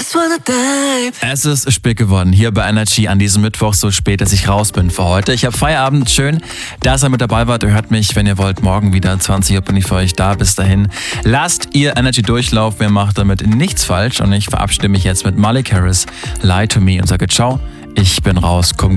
Es ist spät geworden hier bei Energy an diesem Mittwoch, so spät, dass ich raus bin für heute. Ich habe Feierabend, schön, dass ihr mit dabei wart. Ihr hört mich, wenn ihr wollt, morgen wieder 20 Uhr bin ich für euch da. Bis dahin, lasst ihr Energy Durchlauf, ihr macht damit nichts falsch und ich verabschiede mich jetzt mit Malik Harris, Lie to Me und sage ciao, ich bin raus, komm gut.